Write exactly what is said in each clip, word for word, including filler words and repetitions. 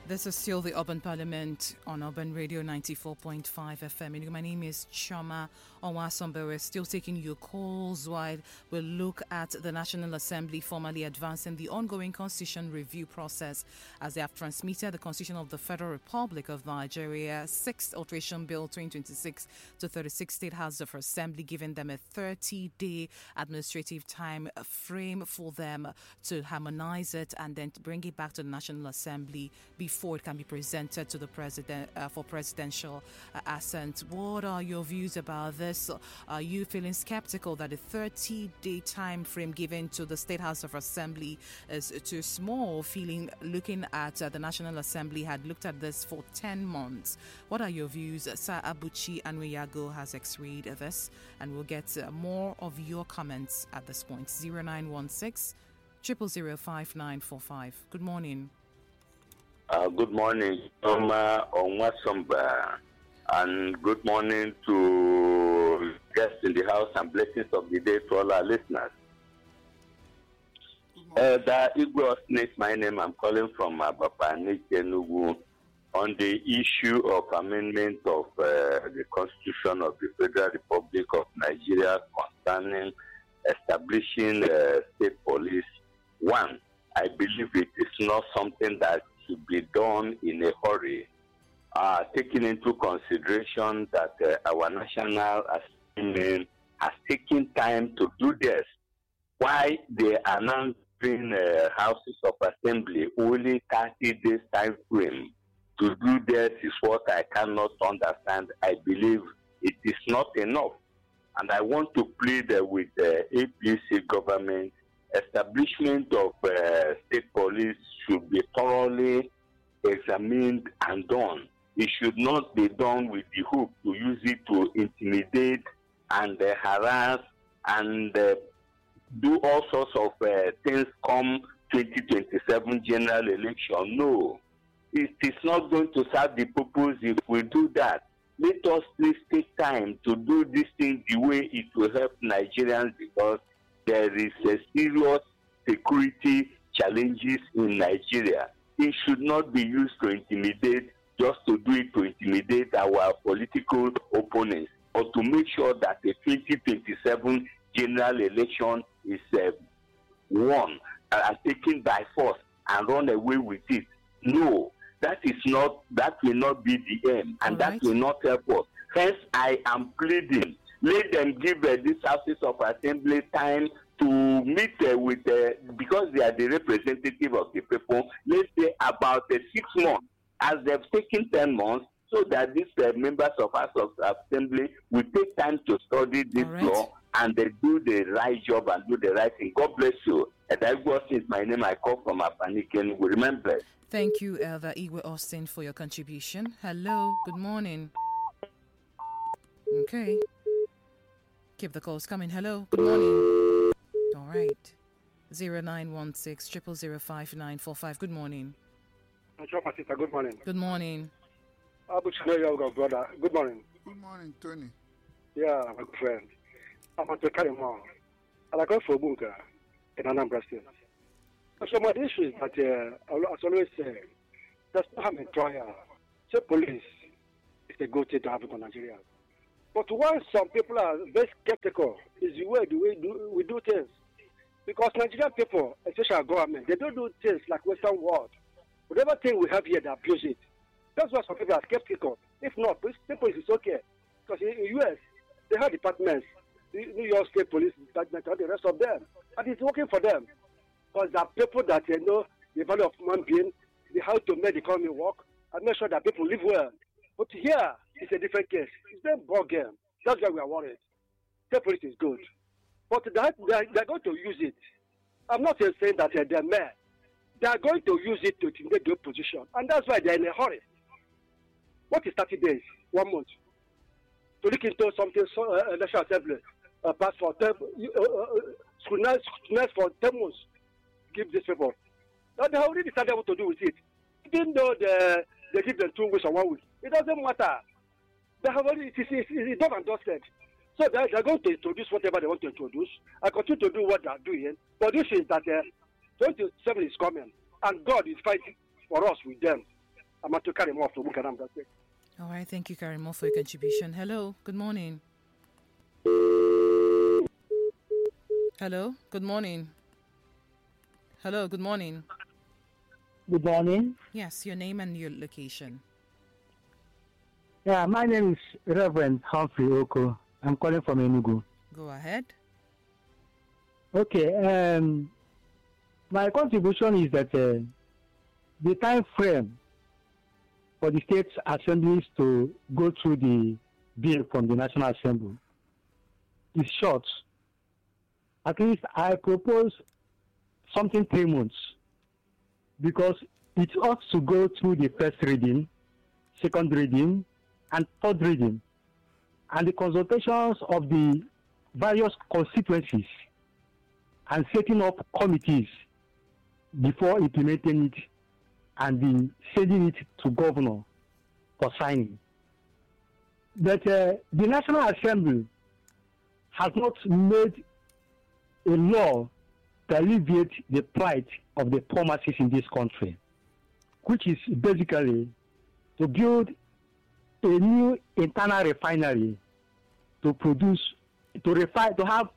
This is still the Urban Parliament on Urban Radio ninety-four point five F M. My name is Choma Onwasombe. We're still taking your calls while we look at the National Assembly formally advancing the ongoing constitution review process as they have transmitted the Constitution of the Federal Republic of Nigeria, sixth Alteration Bill twenty twenty-six to thirty-six State House of Assembly, giving them a thirty-day administrative time frame for them to harmonize it and then to bring it back to the National Assembly before Before it can be presented to the president uh, for presidential uh, assent. What are your views about this? Are you feeling skeptical that a thirty-day time frame given to the State House of Assembly is too small? Feeling looking at uh, the National Assembly had looked at this for ten months. What are your views? Sir Abuchi Anwiyago has x-rayed this, and we'll get uh, more of your comments at this point. zero nine one six, zero zero zero five nine four five. Good morning. Uh, good morning, Choma Onwasombe, and good morning to guests in the house and blessings of the day to all our listeners. Uh, the Igwe Osnate, my name, I'm calling from Abapa, Enugu, on the issue of amendment of uh, the Constitution of the Federal Republic of Nigeria concerning establishing uh, state police. One, I believe it is not something that should be done in a hurry, uh, taking into consideration that uh, our National Assembly has taken time to do this. Why they are now doing uh, houses of assembly only thirty days time frame to do this is what I cannot understand. I believe it is not enough. And I want to plead uh, with the A P C government. Establishment of uh, state police should be thoroughly examined and done. It should not be done with the hope to use it to intimidate and uh, harass and uh, do all sorts of uh, things come twenty twenty-seven general election. No, it is not going to serve the purpose if we do that. Let us please take time to do this thing the way it will help Nigerians, because there is a serious security challenges in Nigeria. It should not be used to intimidate, just to do it to intimidate our political opponents, or to make sure that the twenty twenty-seven general election is uh, won and taken by force and run away with it. No, that is not, that will not be the aim, and right. That will not help us. Hence, I am pleading. Let them give uh, these houses of assembly time to meet uh, with, uh, because they are the representative of the people, let's say about uh, six months, as they've taken ten months, so that these uh, members of House of Assembly will take time to study this right. law and they do the right job and do the right thing. God bless you. And that was my name. I call from Apaniken. We remember. Thank you, Elder Igwe Austin, for your contribution. Hello. Good morning. Okay. Keep the calls coming. Hello. Good morning. All right. zero nine one six, zero zero zero five nine four five. Good morning. Good morning. Good morning. Brother. Good morning. Good morning, Tony. Yeah, my friend. I'm on to carry more. And I go for Bunga in Anambra State. So my issue is that, uh, as I always say, there's no harm in trial. Say police is a good thing to have in Nigeria. But why some people are very skeptical is the way the way do, we do things. Because Nigerian people, especially our government, they don't do things like Western world. Whatever thing we have here, they abuse it. That's why some people are skeptical. If not, people is okay. Because in the U S, they have departments, the New York State Police Department, and the rest of them. And it's working for them. Because there are people that you know the value of human being, they how to make the economy work, and make sure that people live well. But here, it's a different case. It's a ball game. That's why we are worried. State police is good. But that, they are, they are going to use it. I'm not saying that uh, they're mad. They are going to use it to intimidate the opposition. And that's why they're in a hurry. What is thirty days? One month. To look into something, so, uh, National Assembly, uh, pass for ten, uh, uh, scrutinize, scrutinize for ten months. Give this people. Now they already decided what to do with it. Even though they, they give them two weeks or one week, it doesn't matter. They have already, it is it, it, it done and dusted. So they're, they're going to introduce whatever they want to introduce. I continue to do what they're doing. But this is that uh, twenty-seven is coming, and God is fighting for us with them. I'm going to carry more from Bukanam. All right, thank you, Karimo, for your contribution. Hello, good morning. Hello, good morning. Hello, good morning. Good morning. Yes, your name and your location. Yeah, my name is Reverend Humphrey Oko. I'm calling from Enugu. Go ahead. Okay, um, my contribution is that uh, the time frame for the state assemblies to go through the bill from the National Assembly is short. At least I propose something three months because it ought to go through the first reading, second reading, and third reading, and the consultations of the various constituencies and setting up committees before implementing it and the sending it to governor for signing. But uh, the National Assembly has not made a law to alleviate the plight of the poor masses in this country, which is basically to build a new internal refinery to produce, to refine, to have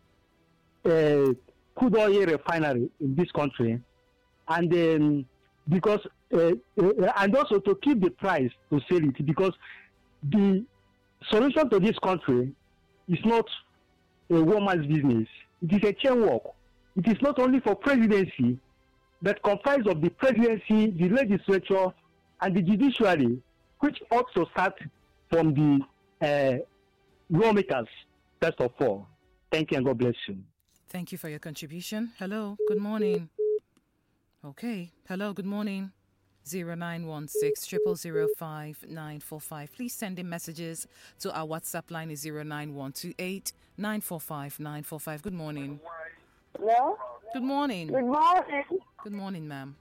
a crude oil refinery in this country, and then because uh, uh, and also to keep the price to sell it, because the solution to this country is not a woman's business. It is a chain work. It is not only for presidency, but comprised of the presidency, the legislature, and the judiciary, which ought to start from the uh, lawmakers, first of all. Thank you and God bless you. Thank you for your contribution. Hello, good morning. Okay, hello, good morning. zero nine one six, zero zero zero five nine four five. Please send in messages to our WhatsApp line is zero nine one two eight nine four five nine four five. Good morning. Hello? Good morning. Good morning. Good morning, ma'am.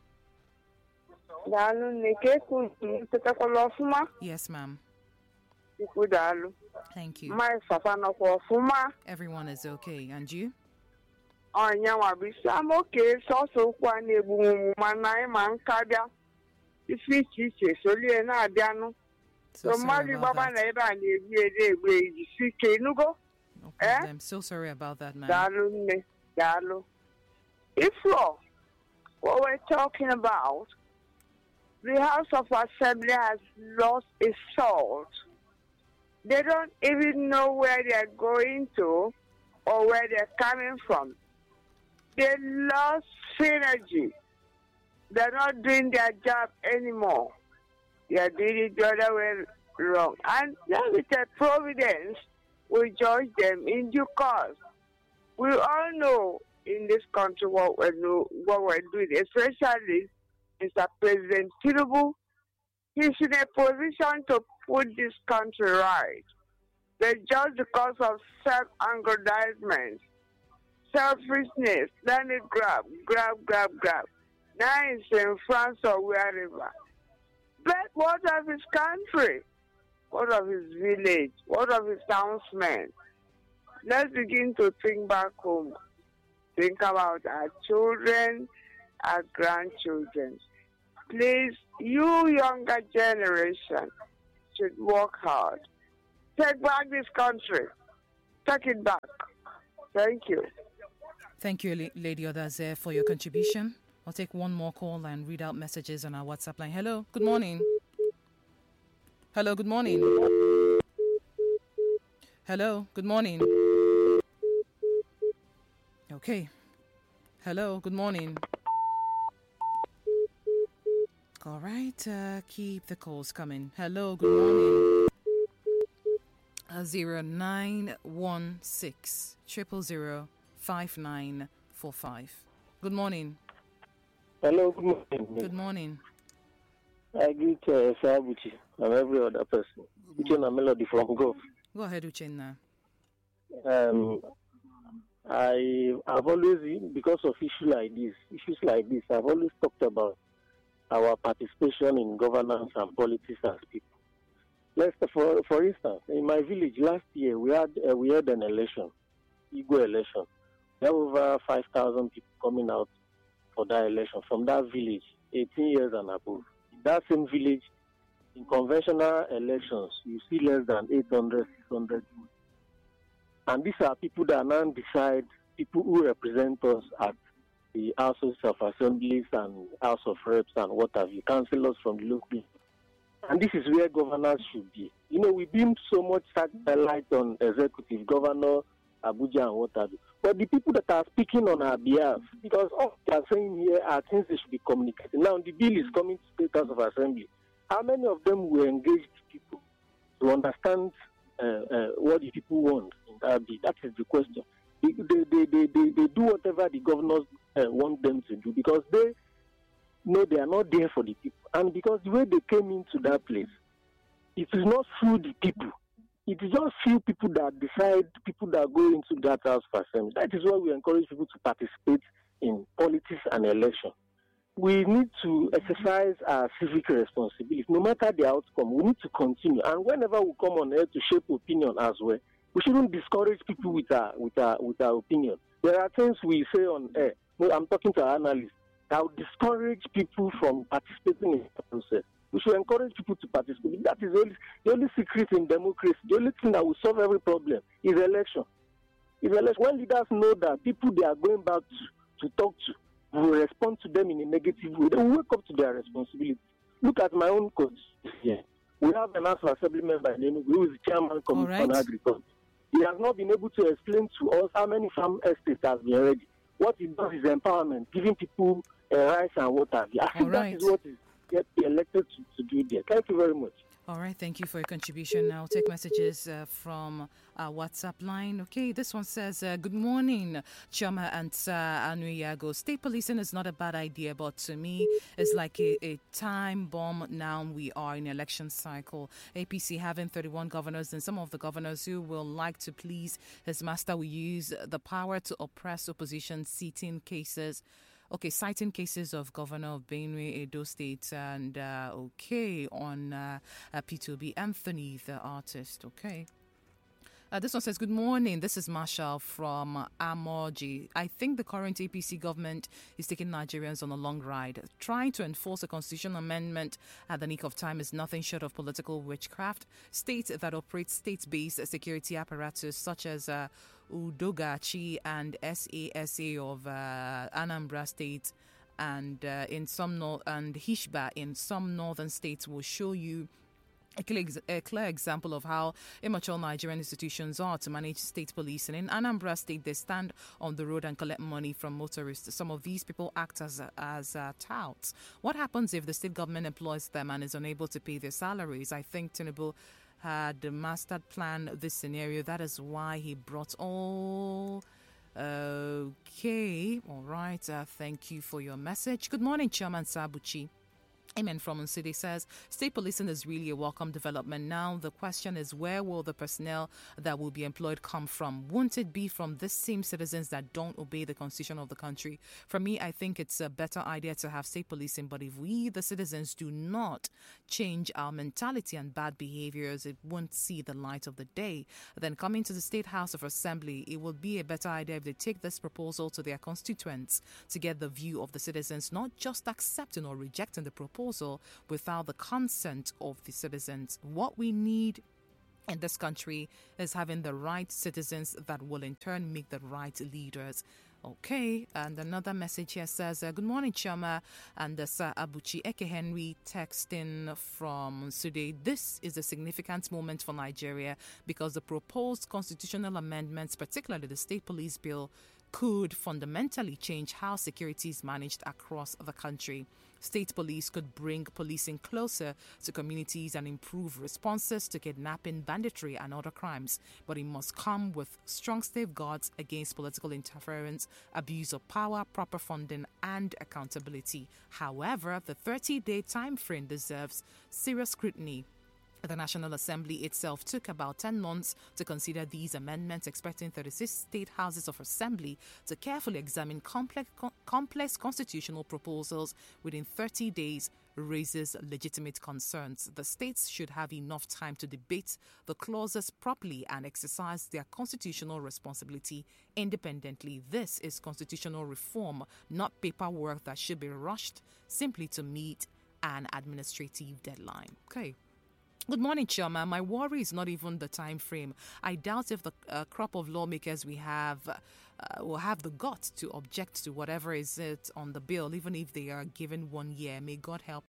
Dalu neke kutekola ofuma. Yes, ma'am. Iku dalu. Thank you. My papa no ko ofuma. Everyone is okay. And you? Onya wa bisa I'm okay. So so kwa na ebu mana ma nkabia. Ifi chiche so lie na abia no. So So sorry mali about baba na that. ebe a na ebi ede egbe iji sike nugo. No Eh? problem. So sorry about that, ma'am. Dalu ne. Dalu. If so, what we're talking about, the House of Assembly has lost its salt. They don't even know where they're going to or where they're coming from. They lost synergy. They're not doing their job anymore. They're doing it the other way wrong. And with the providence, we judge them in due course. We all know in this country what we're, do, what we're doing, especially Mister President Tinubu. He's in a position to put this country right. But just because of self-aggrandizement, selfishness, let it grab, grab, grab, grab. Now he's in France or wherever. But what of his country? What of his village? What of his townsmen? Let's begin to think back home. Think about our children, our grandchildren. Please, you younger generation should work hard. Take back this country. Take it back. Thank you. Thank you, La- Lady Odaze, for your contribution. I'll take one more call and read out messages on our WhatsApp line. Hello, good morning. Hello, good morning. Hello, good morning. Okay. Hello, good morning. All right, uh, keep the calls coming. Hello, good morning. Uh, zero nine one six triple zero five nine four five. Good morning. Hello, good morning. Good morning. I greet uh, Sabuchi and every other person. Between a melody from Gulf. Go ahead, Uchenna. Um, I have always, because of issues like this, issues like this, I've always talked about our participation in governance and politics as people. Let's, for for instance, in my village last year, we had uh, we had an election, Igbo election. We have over five thousand people coming out for that election from that village, eighteen years and above. that same village, in conventional elections, you see less than eight hundred, six hundred people. And these are people that now decide, people who represent us at the houses of assemblies and house of reps and what have you, councillors from the local. And this is where governors should be. You know, we beam so much light on executive, governor, Abuja and what have you. But the people that are speaking on our behalf, because all they are saying here are things they should be communicating. Now, the bill is coming to State House of Assembly. How many of them will engage people to understand uh, uh, what the people want in that bill? That is the question. They, they, they, they, they, they do whatever the governors uh, want them to do because they know they are not there for the people. And because the way they came into that place, it is not through the people. It is just few people that decide, people that go into that house of assembly. That is why we encourage people to participate in politics and election. We need to exercise our civic responsibility. No matter the outcome, we need to continue. And whenever we come on air to shape opinion as well, we shouldn't discourage people with our, with our, with our opinion. There are things we say on air. Well, I'm talking to our analysts. That will discourage people from participating in the process. We should encourage people to participate. That is the only, the only secret in democracy. The only thing that will solve every problem is election. Is election. When leaders know that people they are going back to, to talk to will respond to them in a negative way, they will wake up to their responsibility. Look at my own coach. Yeah. We have an House of Assembly member who is the chairman of Committee right. on Agriculture. He has not been able to explain to us how many farm estates have been ready. What he does is empowerment, giving people uh, rice and water. I think All right. that is what is get elected to, to do there. Thank you very much. All right, thank you for your contribution. I'll take messages uh, from our WhatsApp line. Okay, this one says, uh, good morning, Choma and Sir Anuyago. State policing is not a bad idea, but to me, it's like a, a time bomb. Now we are in election cycle. A P C having thirty-one governors, and some of the governors who will like to please his master will use the power to oppress opposition, seating cases. Okay, citing cases of Governor of Benue, Edo State, and uh, okay, on uh, uh, P two B, Anthony, the artist, okay. Uh, this one says, good morning, this is Marshall from Amoji. I think the current A P C government is taking Nigerians on a long ride. Trying to enforce a constitutional amendment at the nick of time is nothing short of political witchcraft. States that operate state-based security apparatus such as uh, Udogachi and S A S A of uh, Anambra State and uh, in some nor- and Hishba in some northern states will show you A clear, a clear example of how immature Nigerian institutions are to manage state police. And in Anambra State, they stand on the road and collect money from motorists. Some of these people act as as uh, touts. What happens if the state government employs them and is unable to pay their salaries? I think Tinubu had mastered plan this scenario. That is why he brought all. Okay, all right. Uh, thank you for your message. Good morning, Chairman Sabuchi. Amen from City says, state policing is really a welcome development. Now, the question is, where will the personnel that will be employed come from? Won't it be from the same citizens that don't obey the constitution of the country? For me, I think it's a better idea to have state policing. But if we, the citizens, do not change our mentality and bad behaviors, it won't see the light of the day. Then coming to the State House of Assembly, it will be a better idea if they take this proposal to their constituents to get the view of the citizens, not just accepting or rejecting the proposal without the consent of the citizens. What we need in this country is having the right citizens that will in turn make the right leaders. Okay, and another message here says, uh, good morning, Chama and uh, Sir Abuchi. Eke Henry texting from Sude. This is a significant moment for Nigeria because the proposed constitutional amendments, particularly the state police bill, could fundamentally change how security is managed across the country. State police could bring policing closer to communities and improve responses to kidnapping, banditry, and other crimes. But it must come with strong safeguards against political interference, abuse of power, proper funding, and accountability. However, the thirty-day time frame deserves serious scrutiny. The National Assembly itself took about ten months to consider these amendments, expecting thirty-six state houses of assembly to carefully examine complex, complex constitutional proposals within thirty days raises legitimate concerns. The states should have enough time to debate the clauses properly and exercise their constitutional responsibility independently. This is constitutional reform, not paperwork that should be rushed simply to meet an administrative deadline. Okay. Good morning, Choma. My worry is not even the time frame. I doubt if the uh, crop of lawmakers we have uh, will have the guts to object to whatever is it on the bill, even if they are given one year. May God help.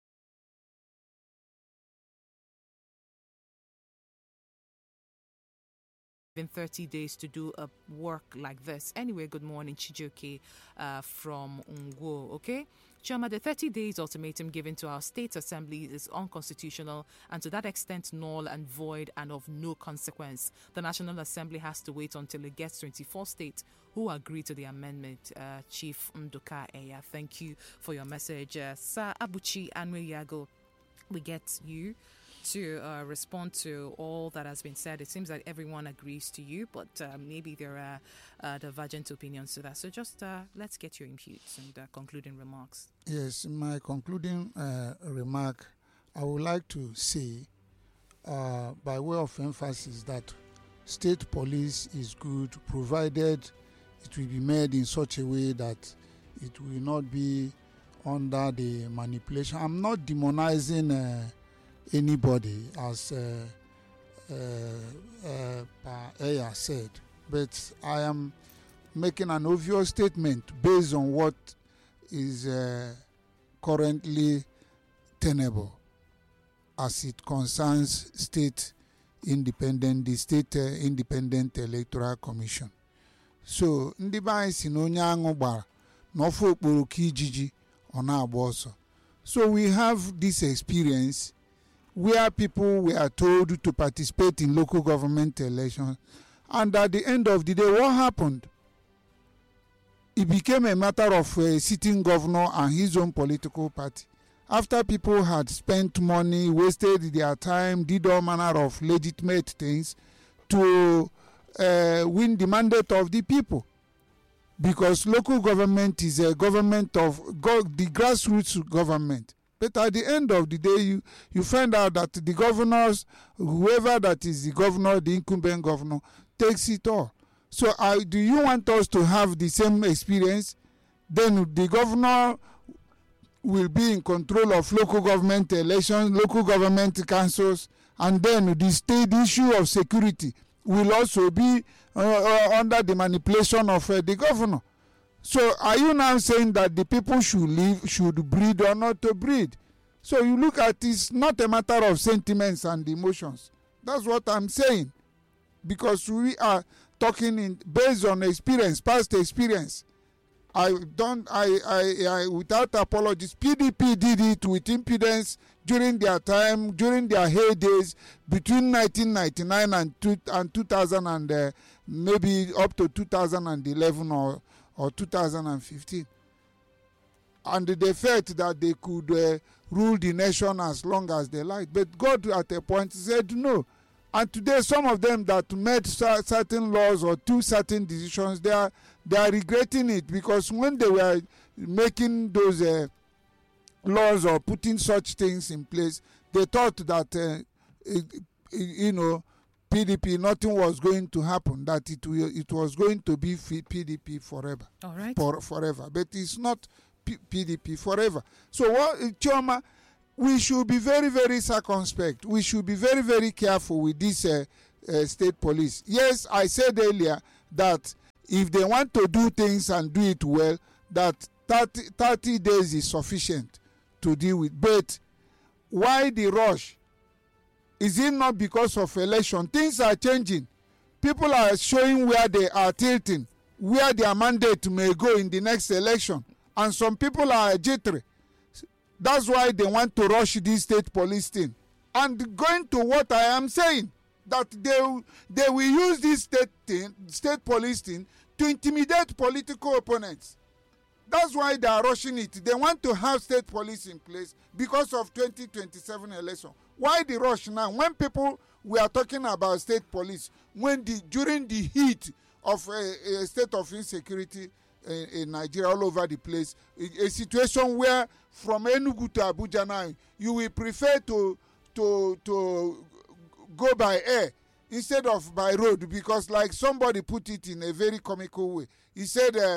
In thirty days to do a work like this. Anyway, good morning, Chijoke uh, from Ngwo, okay? Choma, the thirty days ultimatum given to our state assembly is unconstitutional and to that extent null and void and of no consequence. The National Assembly has to wait until it gets twenty-four states who agree to the amendment. Uh, Chief Nduka Eya, thank you for your message. Uh, Sir Abuchi Anweyago, we get you to uh, respond to all that has been said. It seems that everyone agrees to you, but uh, maybe there are uh, divergent opinions to that. So just uh, let's get your inputs and uh, concluding remarks. Yes, my concluding uh, remark, I would like to say, uh, by way of emphasis, that state police is good, provided it will be made in such a way that it will not be under the manipulation. I'm not demonizing uh, anybody, as uh, uh, uh, Pa Eya said, but I am making an obvious statement based on what is uh, currently tenable as it concerns state independent, the state uh, independent electoral commission. So ndị be anyị si na onye aṅụ gbara na ofe okporo ka ijiji ọ na-agba ọsọ. So we have this experience where people were told to participate in local government elections, and at the end of the day, what happened? It became a matter of a sitting governor and his own political party. After people had spent money, wasted their time, did all manner of legitimate things to uh, win the mandate of the people. Because local government is a government of go- the grassroots government. But at the end of the day, you, you find out that the governors, whoever that is the governor, the incumbent governor, takes it all. So uh, do you want us to have the same experience? Then the governor will be in control of local government elections, local government councils, and then the state issue of security will also be uh, uh, under the manipulation of uh, the governor. So are you now saying that the people should live, should breed or not to breed? So you look at it, it's not a matter of sentiments and emotions. That's what I'm saying. Because we are talking in based on experience, past experience. I don't I, I, I without apologies, P D P did it with impudence during their time, during their heydays between nineteen ninety-nine and two, and two thousand and uh, maybe up to two thousand eleven or or two thousand fifteen, and they felt that they could uh, rule the nation as long as they liked. But God at a point said no. And today some of them that made certain laws or took certain decisions, they are they are regretting it, because when they were making those uh, laws or putting such things in place, they thought that uh, it, it, you know, P D P, nothing was going to happen, that it will, it was going to be P D P forever. All right. For, forever. But it's not P- PDP forever. So, what, Choma, we should be very, very circumspect. We should be very, very careful with this uh, uh, state police. Yes, I said earlier that if they want to do things and do it well, that thirty, thirty days is sufficient to deal with. But why the rush? Is it not because of election? Things are changing. People are showing where they are tilting, where their mandate may go in the next election. And some people are jittery. That's why they want to rush this state police thing. And going to what I am saying, that they, they will use this state thing, state police thing to intimidate political opponents. That's why they are rushing it. They want to have state police in place because of twenty twenty-seven election. Why the rush now? When people we are talking about state police, when the during the heat of a, a state of insecurity in, in Nigeria all over the place, a, a situation where from Enugu to Abuja now, you will prefer to to to go by air instead of by road, because like somebody put it in a very comical way. He said uh,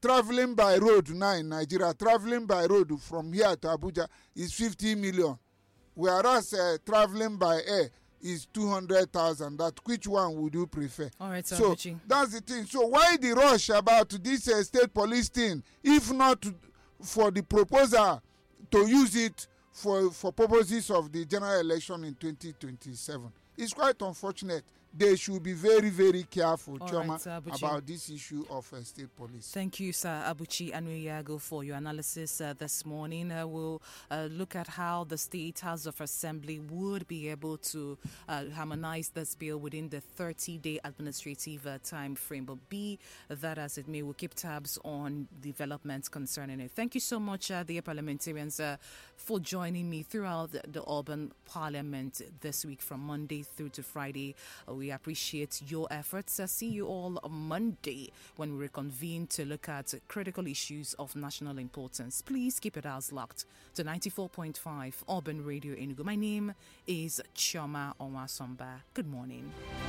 traveling by road now in Nigeria, traveling by road from here to Abuja is fifty million, whereas uh, traveling by air is two hundred thousand. That which one would you prefer? All right, sir. So that's the thing. So why the rush about this uh, state police thing, if not to, for the proposer to use it for, for purposes of the general election in twenty twenty-seven? It's quite unfortunate. They should be very, very careful, Choma, right, about this issue of uh, state police. Thank you, sir. Abuchi Anuyago, for your analysis uh, this morning. Uh, we'll uh, look at how the State House of Assembly would be able to uh, harmonize this bill within the thirty-day administrative uh, time frame. But be that as it may, we'll keep tabs on developments concerning it. Thank you so much, uh, dear parliamentarians, uh, for joining me throughout the, the Auburn Parliament this week from Monday through to Friday. Uh, we We appreciate your efforts. Uh, see you all on Monday when we reconvene to look at critical issues of national importance. Please keep it as locked to ninety-four point five Auburn Radio Enugu. My name is Choma Onwasomba. Good morning.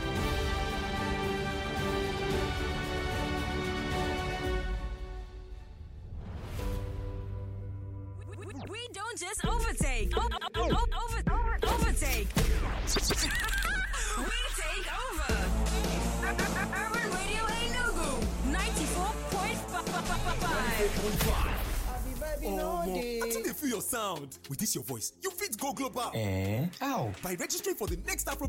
We, we, we don't just overtake. O- o- o- over, overtake. We take over. Urban Radio Enugu ninety-four point five. Oh, I think they feel your sound. With this your voice, you fit go global. Eh? How? By registering for the next Afro